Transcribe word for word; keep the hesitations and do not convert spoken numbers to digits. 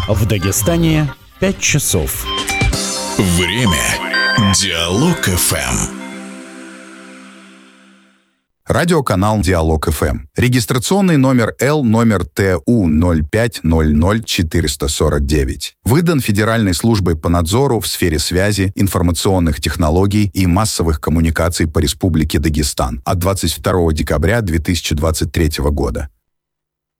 В Дагестане пять часов. Время. Диалог эф эм. Радиоканал Диалог эф эм. Регистрационный номер Л номер Т У ноль пять ноль ноль четыре сорок девять. Выдан Федеральной службой по надзору в сфере связи, информационных технологий и массовых коммуникаций по Республике Дагестан от двадцать второго декабря две тысячи двадцать третьего года.